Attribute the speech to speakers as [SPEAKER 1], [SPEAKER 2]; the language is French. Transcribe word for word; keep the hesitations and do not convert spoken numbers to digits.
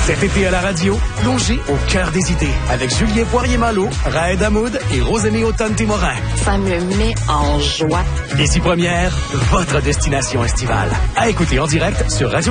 [SPEAKER 1] Cet été à la radio, plongez au cœur des idées avec Julien Poirier-Malo, Raed Hamoud et Rosemée Automne-Témorin.
[SPEAKER 2] Ça me met en joie.
[SPEAKER 1] Ici Première, votre destination estivale. À écouter en direct sur Radio